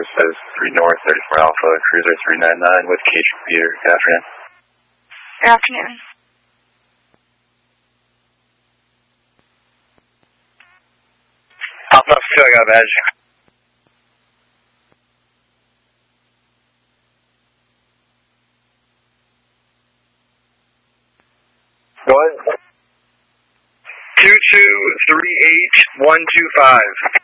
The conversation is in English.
says 3 North, 34 Alpha, Cruiser 399 with Cage Computer. Good afternoon. Good afternoon. Alpha 2, I got a badge. Go ahead. 2238125.